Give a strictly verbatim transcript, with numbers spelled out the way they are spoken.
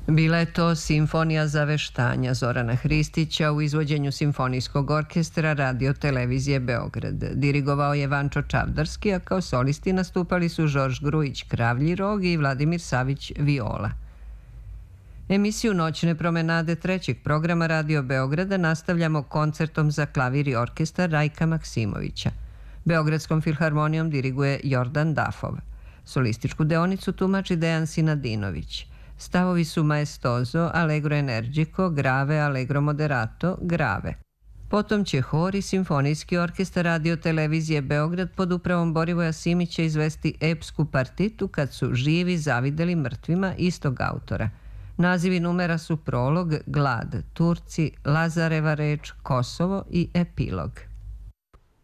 Bila je to Simfonija zaveštanja Zorana Hristića u izvođenju Simfonijskog orkestra Radio Televizije Beograd. Dirigovao je Vančo Čavdarski, a kao solisti nastupali su Žorž Grujić Kravlji rog i Vladimir Savić viola. Emisiju Noćne promenade trećeg programa Radio Beograda nastavljamo koncertom za klavir i orkestar Rajka Maksimovića. Beogradskom filharmonijom diriguje Jordan Dafov. Solističku deonicu tumači Dejan Sinadinović. Stavovi su maestoso, allegro energico, grave, allegro moderato, grave. Potom će hor i Simfonijski orkestar Radio Televizije Beograd pod upravom Borivoja Simića izvesti epsku partitu Kad su živi zavideli mrtvima istog autora. Nazivi numera su Prolog, Glad, Turci, Lazareva reč, Kosovo i Epilog.